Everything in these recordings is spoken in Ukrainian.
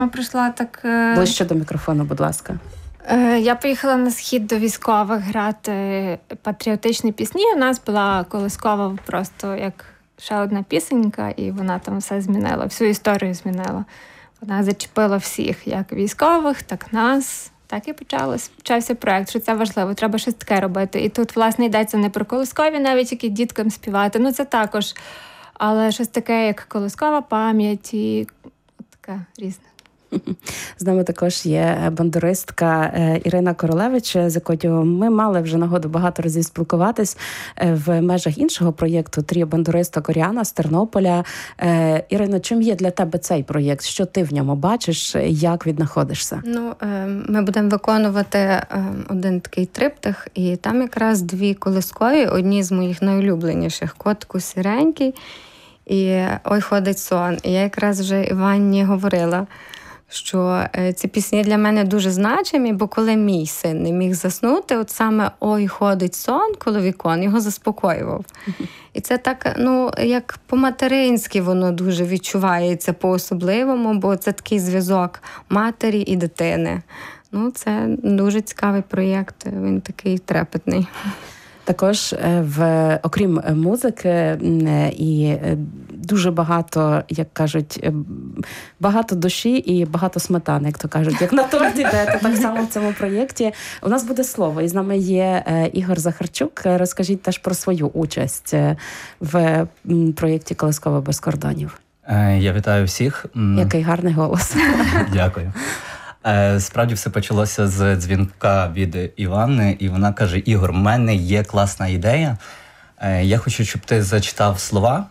Прийшла так... Ближче до мікрофону, будь ласка. Я поїхала на схід до військових грати патріотичні пісні. У нас була колискова просто як ще одна пісенька, і вона там все змінила, всю історію змінила. Вона зачепила всіх, як військових, так нас. Так і почався проєкт, що це важливо, треба щось таке робити. І тут, власне, йдеться не про колискові, навіть які діткам співати. Ну, це також, але щось таке, як колискова пам'ять і таке різне. З нами також є бандуристка Ірина Королевич, з якою ми мали вже нагоду багато разів спілкуватись в межах іншого проєкту «Тріо бандуристок Оріана» з Тернополя. Ірино, чим є для тебе цей проєкт? Що ти в ньому бачиш? Як віднаходишся? Ми будемо виконувати один такий триптих, і там якраз дві колискові, одні з моїх найулюбленіших, «Котику сіренький» і «Ой, ходить сон». І я якраз вже Іванні говорила, що ці пісні для мене дуже значимі, бо коли мій син не міг заснути, от саме «Ой, ходить сон» коло вікон його заспокоював. І це так, як по-материнськи воно дуже відчувається по-особливому, бо це такий зв'язок матері і дитини. Це дуже цікавий проєкт, він такий трепетний. Також, окрім музики, і дуже багато, як кажуть, багато душі і багато сметани, як то кажуть, як на торт іде, то так само в цьому проєкті. У нас буде слово, і з нами є Ігор Захарчук. Розкажіть теж про свою участь в проєкті «Колискова без кордонів». Я вітаю всіх. Який гарний голос. Дякую. Справді все почалося з дзвінка від Іванни, і вона каже: «Ігор, в мене є класна ідея. Я хочу, щоб ти зачитав слова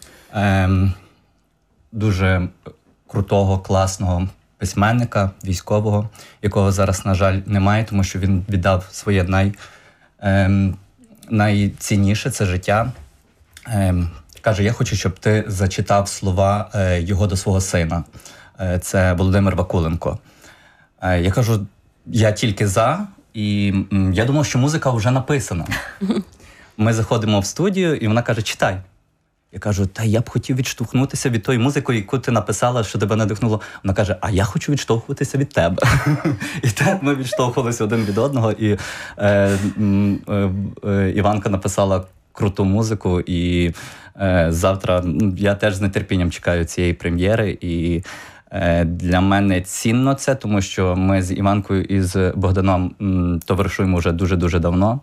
дуже крутого, класного письменника, військового, якого зараз, на жаль, немає, тому що він віддав своє найцінніше – це життя. Каже, я хочу, щоб ти зачитав слова його до свого сина. Це Володимир Вакуленко. Я кажу, я тільки за, і я думав, що музика вже написана. Ми заходимо в студію, і вона каже, читай. Я кажу, та я б хотів відштовхнутися від тої музики, яку ти написала, що тебе надихнуло. Вона каже, а я хочу відштовхуватися від тебе. І так ми відштовхувалися один від одного, і Іванка написала круту музику, і завтра я теж з нетерпінням чекаю цієї прем'єри, і для мене цінно це, тому що ми з Іванкою і з Богданом товаришуємо вже дуже-дуже давно.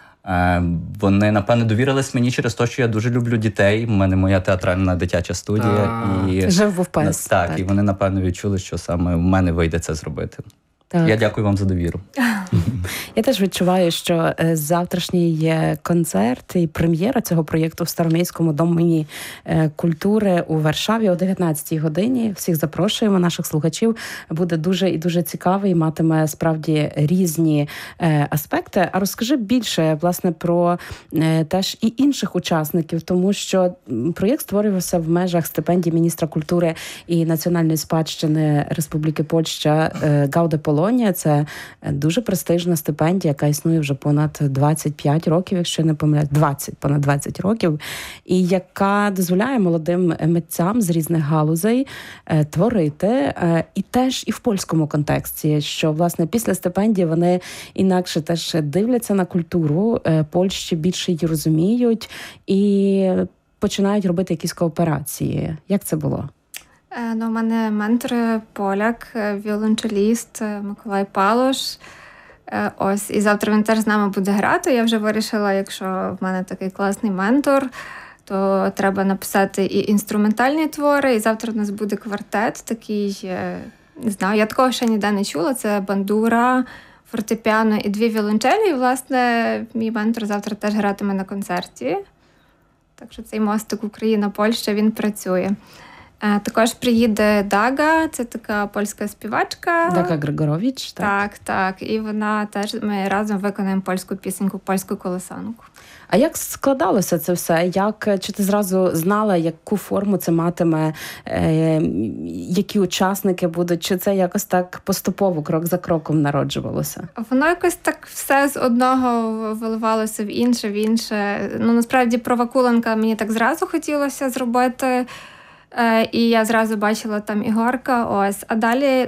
Вони, напевно, довірились мені через те, що я дуже люблю дітей. У мене моя театральна дитяча студія. Ти жив в УПС. Так, і вони, напевно, відчули, що саме в мене вийде це зробити. Так. Я дякую вам за довіру. Я теж відчуваю, що завтрашній концерт і прем'єра цього проєкту в Староміському домі культури у Варшаві о 19-й годині. Всіх запрошуємо, наших слухачів. Буде дуже і дуже цікавий, матиме справді різні аспекти. А розкажи більше, власне, про теж і інших учасників, тому що проєкт створювався в межах стипендії міністра культури і національної спадщини Республіки Польща Гауда Полонія. Це дуже престижна стипендія, яка існує вже понад 25 років, якщо не помиляюсь, понад 20 років, і яка дозволяє молодим митцям з різних галузей творити, і теж і в польському контексті, що, власне, після стипендії вони інакше теж дивляться на культуру Польщі, більше її розуміють і починають робити якісь кооперації. Як це було? У мене ментор поляк, віолончеліст Миколай Палош. Ось, і завтра він теж з нами буде грати. Я вже вирішила, якщо в мене такий класний ментор, то треба написати і інструментальні твори. І завтра у нас буде квартет такий, не знаю, я такого ще ніде не чула. Це бандура, фортепіано і 2 віолончелі. І, власне, мій ментор завтра теж гратиме на концерті. Так що цей мостик Україна-Польща, він працює. Також приїде Дага, це така польська співачка. Дага Григорович, так? Так. І вона теж, ми разом виконаємо польську пісеньку, польську колесанку. А як складалося це все? Чи ти зразу знала, яку форму це матиме, які учасники будуть? Чи це якось так поступово, крок за кроком народжувалося? Воно якось так все з одного виливалося в інше. Насправді, про Вакуленка мені так зразу хотілося зробити. І я зразу бачила там Ігорка, ось. А далі